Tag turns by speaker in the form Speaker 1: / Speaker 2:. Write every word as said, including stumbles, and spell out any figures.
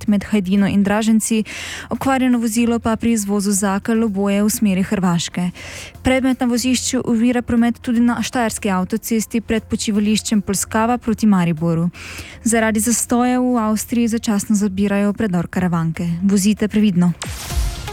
Speaker 1: promet med Hajdino in Draženci, okvarjeno vozilo pa pri izvozu Zakelj oboje v smeri Hrvaške. Predmet na vozišču ovira promet tudi na štajerski avtocesti pred počivališčem Polskava proti Mariboru. Zaradi zastoja v Avstriji začasno zabirajo predor Karavanke. Vozite previdno.